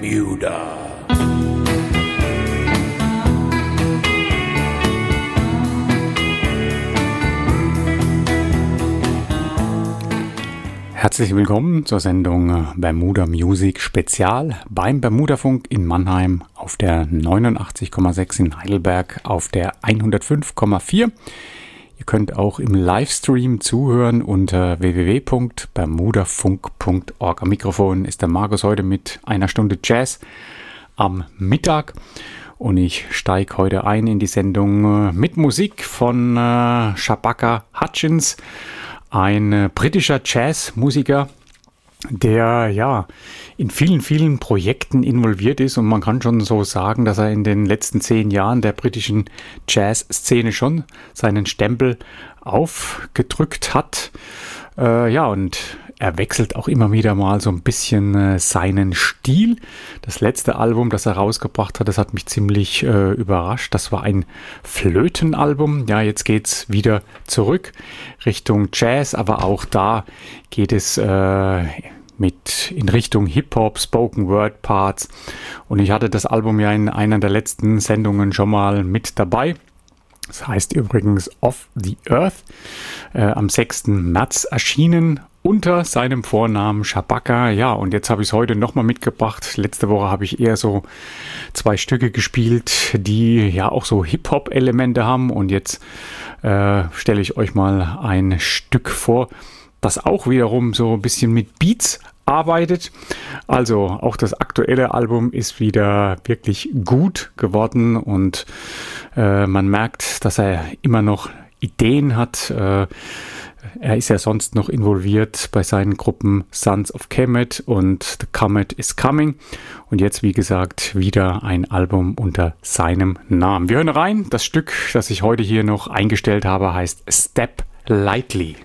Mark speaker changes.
Speaker 1: Bermuda.
Speaker 2: Herzlich willkommen zur Sendung Bermuda Music Spezial beim Bermudafunk in Mannheim auf der 89,6 in Heidelberg auf der 105,4. Ihr könnt auch im Livestream zuhören unter www.bermudafunk.org. Am Mikrofon ist der Markus heute mit einer Stunde Jazz am Mittag. Und ich steige heute ein in die Sendung mit Musik von Shabaka Hutchins, ein britischer Jazzmusiker, der ja in vielen, vielen Projekten involviert ist. Und man kann schon so sagen, dass er in den letzten 10 Jahren der britischen Jazzszene schon seinen Stempel aufgedrückt hat. Und er wechselt auch immer wieder mal so ein bisschen seinen Stil. Das letzte Album, das er rausgebracht hat, das hat mich ziemlich überrascht. Das war ein Flötenalbum. Ja, jetzt geht's wieder zurück Richtung Jazz, aber auch da geht es in Richtung Hip-Hop, Spoken Word Parts. Und ich hatte das Album ja in einer der letzten Sendungen schon mal mit dabei. Das heißt übrigens Off the Earth, am 6. März erschienen unter seinem Vornamen Shabaka. Ja, und jetzt habe ich es heute nochmal mitgebracht. Letzte Woche habe ich eher so 2 Stücke gespielt, die ja auch so Hip-Hop-Elemente haben. Und jetzt stelle ich euch mal ein Stück vor, das auch wiederum so ein bisschen mit Beats arbeitet. Also auch das aktuelle Album ist wieder wirklich gut geworden und man merkt, dass er immer noch Ideen hat. Er ist ja sonst noch involviert bei seinen Gruppen Sons of Kemet und The Comet is Coming. Und jetzt, wie gesagt, wieder ein Album unter seinem Namen. Wir hören rein. Das Stück, das ich heute hier noch eingestellt habe, heißt Step Lightly.